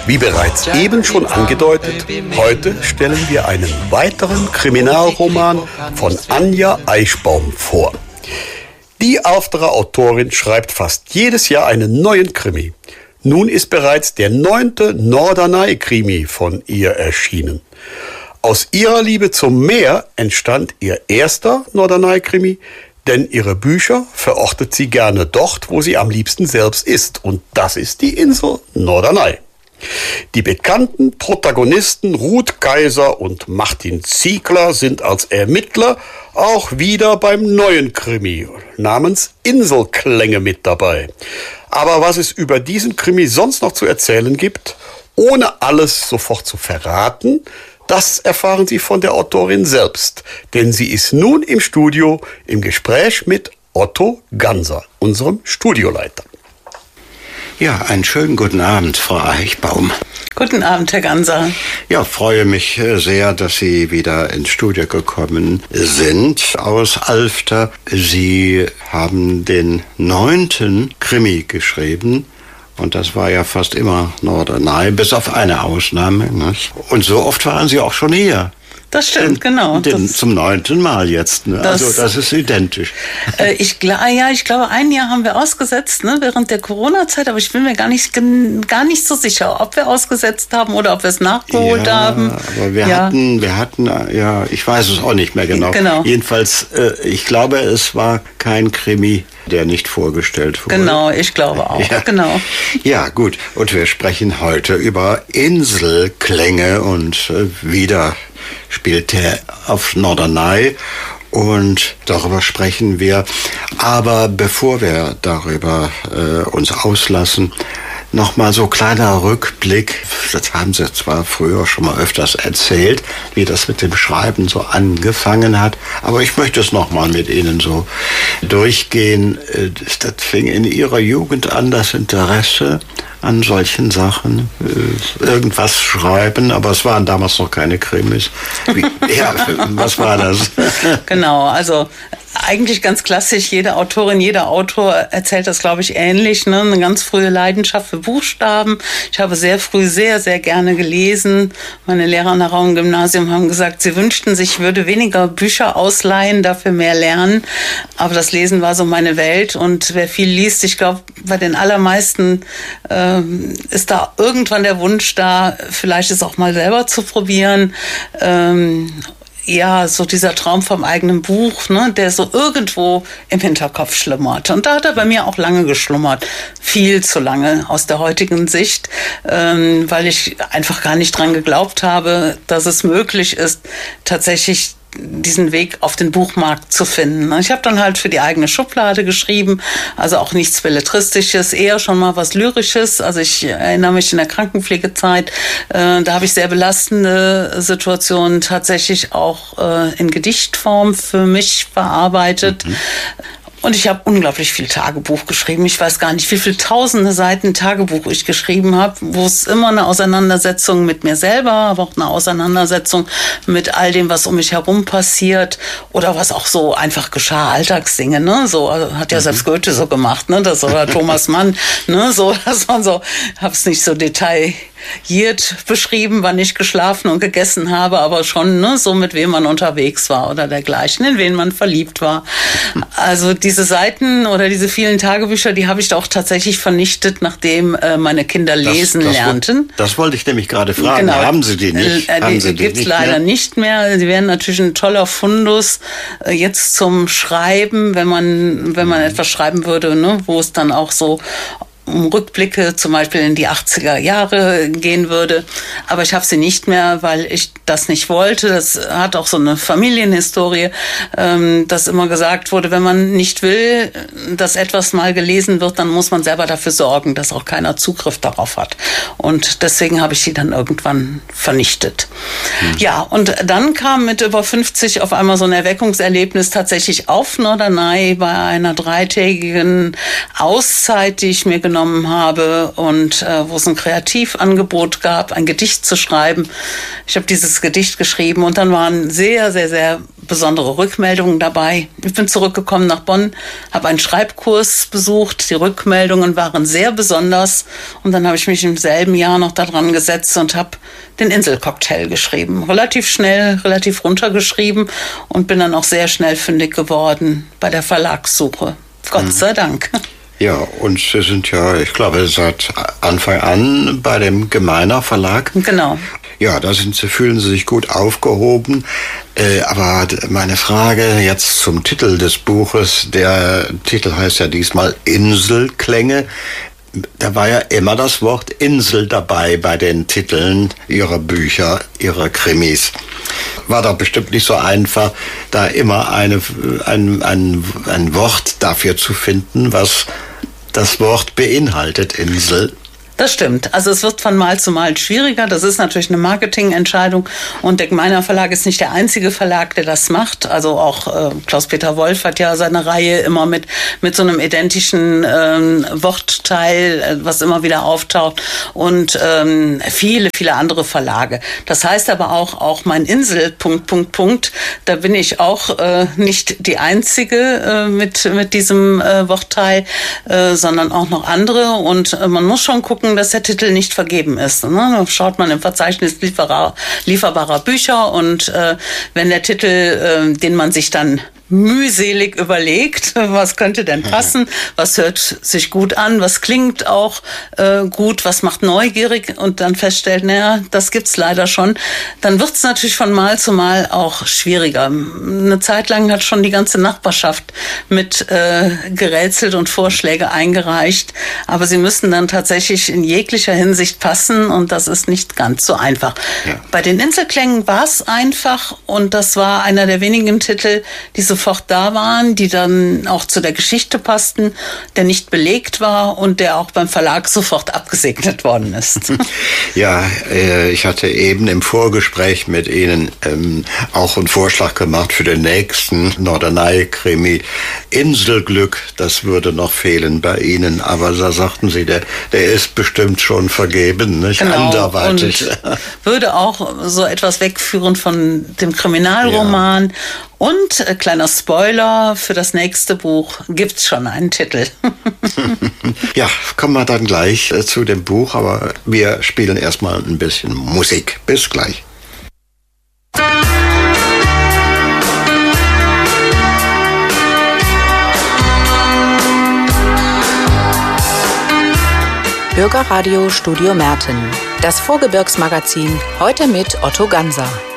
Wie bereits eben schon angedeutet, heute stellen wir einen weiteren Kriminalroman von Anja Eichbaum vor. Die Afterer Autorin schreibt fast jedes Jahr einen neuen Krimi. Nun ist bereits der 9. Norderney-Krimi von ihr erschienen. Aus ihrer Liebe zum Meer entstand ihr erster Norderney-Krimi, denn ihre Bücher verortet sie gerne dort, wo sie am liebsten selbst ist. Und das ist die Insel Norderney. Die bekannten Protagonisten Ruth Kaiser und Martin Ziegler sind als Ermittler auch wieder beim neuen Krimi namens Inselklänge mit dabei. Aber was es über diesen Krimi sonst noch zu erzählen gibt, ohne alles sofort zu verraten, das erfahren Sie von der Autorin selbst, denn sie ist nun im Studio im Gespräch mit Otto Ganser, unserem Studioleiter. Ja, einen schönen guten Abend, Frau Eichbaum. Guten Abend, Herr Ganser. Ja, freue mich sehr, dass Sie wieder ins Studio gekommen sind aus Alfter. Sie haben den 9. Krimi geschrieben. Und das war ja fast immer Norderney, bis auf eine Ausnahme. Nicht? Und so oft waren Sie auch schon hier. Das stimmt, genau. Zum 9. Mal jetzt. Ne? Also das ist identisch. Ich glaube, ein Jahr haben wir ausgesetzt, ne, während der Corona-Zeit. Aber ich bin mir gar nicht so sicher, ob wir ausgesetzt haben oder ob wir es nachgeholt haben. Aber wir hatten, ich weiß es auch nicht mehr genau. Jedenfalls, ich glaube, es war kein Krimi, der nicht vorgestellt wurde. Genau, ich glaube auch. Ja. Genau. Ja, gut. Und wir sprechen heute über Inselklänge und wieder spielt er auf Norderney und darüber sprechen wir. Aber bevor wir darüber uns auslassen, nochmal so kleiner Rückblick. Das haben Sie zwar früher schon mal öfters erzählt, wie das mit dem Schreiben so angefangen hat, aber ich möchte es nochmal mit Ihnen so durchgehen. Das fing in Ihrer Jugend an, das Interesse an solchen Sachen, irgendwas schreiben, aber es waren damals noch keine Krimis. Was war das? Genau, also eigentlich ganz klassisch, jede Autorin, jeder Autor erzählt das, glaube ich, ähnlich, ne? Eine ganz frühe Leidenschaft für Buchstaben. Ich habe sehr früh sehr, sehr gerne gelesen. Meine Lehrer an der Raum-Gymnasium haben gesagt, sie wünschten sich, ich würde weniger Bücher ausleihen, dafür mehr lernen. Aber das Lesen war so meine Welt und wer viel liest, ich glaube, bei den allermeisten ist da irgendwann der Wunsch da, vielleicht es auch mal selber zu probieren. Ja, so dieser Traum vom eigenen Buch, ne, der so irgendwo im Hinterkopf schlummert. Und da hat er bei mir auch lange geschlummert. Viel zu lange aus der heutigen Sicht, weil ich einfach gar nicht dran geglaubt habe, dass es möglich ist, tatsächlich diesen Weg auf den Buchmarkt zu finden. Ich habe dann halt für die eigene Schublade geschrieben, also auch nichts Belletristisches, eher schon mal was Lyrisches. Also ich erinnere mich in der Krankenpflegezeit, da habe ich sehr belastende Situationen tatsächlich auch in Gedichtform für mich verarbeitet. Und ich habe unglaublich viel Tagebuch geschrieben. Ich weiß gar nicht, wie viele tausende Seiten Tagebuch ich geschrieben habe, wo es immer eine Auseinandersetzung mit mir selber, aber auch eine Auseinandersetzung mit all dem, was um mich herum passiert oder was auch so einfach geschah, Alltagsdinge, ne? So hat ja selbst Goethe so gemacht, ne? Das oder Thomas Mann, ne? So, das war so, habe es nicht so detailliert beschrieben, wann ich geschlafen und gegessen habe, aber schon, ne, so mit wem man unterwegs war oder dergleichen, in wen man verliebt war. Also diese Seiten oder diese vielen Tagebücher, die habe ich auch tatsächlich vernichtet, nachdem meine Kinder lesen lernten. Das wollte ich nämlich gerade fragen. Genau. Haben Sie die nicht? Die gibt es leider nicht mehr. Sie wären natürlich ein toller Fundus jetzt zum Schreiben, wenn man etwas schreiben würde, ne, wo es dann auch so um Rückblicke zum Beispiel in die 80er Jahre gehen würde. Aber ich habe sie nicht mehr, weil ich das nicht wollte. Das hat auch so eine Familienhistorie, dass immer gesagt wurde, wenn man nicht will, dass etwas mal gelesen wird, dann muss man selber dafür sorgen, dass auch keiner Zugriff darauf hat. Und deswegen habe ich sie dann irgendwann vernichtet. Ja, und dann kam mit über 50 auf einmal so ein Erweckungserlebnis tatsächlich auf Norderney bei einer 3-tägigen Auszeit, die ich mir genommen genommen habe und wo es ein Kreativangebot gab, ein Gedicht zu schreiben. Ich habe dieses Gedicht geschrieben und dann waren sehr, sehr, sehr besondere Rückmeldungen dabei. Ich bin zurückgekommen nach Bonn, habe einen Schreibkurs besucht. Die Rückmeldungen waren sehr besonders und dann habe ich mich im selben Jahr noch daran gesetzt und habe den Inselcocktail geschrieben. Relativ schnell, relativ runtergeschrieben und bin dann auch sehr schnell fündig geworden bei der Verlagssuche. Gott sei Dank. Ja, und Sie sind ja, ich glaube, seit Anfang an bei dem Gemeiner Verlag. Genau. Ja, fühlen Sie sich gut aufgehoben. Aber meine Frage jetzt zum Titel des Buches. Der Titel heißt ja diesmal Inselklänge. Da war ja immer das Wort Insel dabei bei den Titeln Ihrer Bücher, Ihrer Krimis. War doch bestimmt nicht so einfach, da immer ein Wort dafür zu finden, was das Wort beinhaltet, Insel. Das stimmt. Also es wird von Mal zu Mal schwieriger. Das ist natürlich eine Marketingentscheidung. Und der Gemeiner Verlag ist nicht der einzige Verlag, der das macht. Also auch Klaus-Peter Wolf hat ja seine Reihe immer mit so einem identischen Wortteil, was immer wieder auftaucht. Und viele, viele andere Verlage. Das heißt aber auch mein Insel, ... Da bin ich auch nicht die Einzige mit diesem Wortteil, sondern auch noch andere. Und man muss schon gucken, dass der Titel nicht vergeben ist. Da schaut man im Verzeichnis lieferbarer Bücher und wenn der Titel, den man sich dann mühselig überlegt, was könnte denn passen, was hört sich gut an, was klingt auch gut, was macht neugierig und dann feststellt, naja, das gibt's leider schon, dann wird's natürlich von Mal zu Mal auch schwieriger. Eine Zeit lang hat schon die ganze Nachbarschaft mit gerätselt und Vorschläge eingereicht, aber sie müssen dann tatsächlich in jeglicher Hinsicht passen und das ist nicht ganz so einfach. Ja. Bei den Inselklängen war es einfach und das war einer der wenigen Titel, die sofort da waren, die dann auch zu der Geschichte passten, der nicht belegt war und der auch beim Verlag sofort abgesegnet worden ist. Ja, ich hatte eben im Vorgespräch mit Ihnen auch einen Vorschlag gemacht für den nächsten Norderney-Krimi. Inselglück, das würde noch fehlen bei Ihnen, aber da sagten Sie, der ist bestimmt schon vergeben, nicht? Genau, anderweitig. Und würde auch so etwas wegführen von dem Kriminalroman. Ja. Und kleiner Spoiler, für das nächste Buch gibt's schon einen Titel. Ja, kommen wir dann gleich zu dem Buch, aber wir spielen erstmal ein bisschen Musik. Bis gleich. Bürgerradio Studio Merten. Das Vorgebirgsmagazin, heute mit Otto Ganser.